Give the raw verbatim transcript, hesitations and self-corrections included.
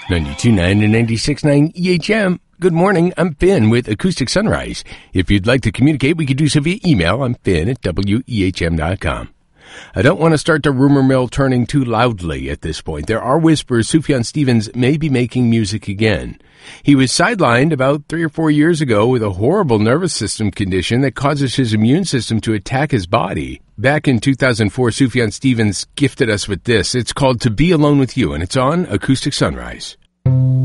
ninety-two point nine and ninety-six point nine E H M. Good morning, I'm Finn with Acoustic Sunrise. If you'd like to communicate, we could do so via email. I'm Finn at W E H M dot com. I don't want to start the rumor mill turning too loudly at this point. There are whispers Sufjan Stevens may be making music again. He was sidelined about three or four years ago with a horrible nervous system condition that causes his immune system to attack his body. Back in two thousand four, Sufjan Stevens gifted us with this. It's called To Be Alone With You, and it's on Acoustic Sunrise.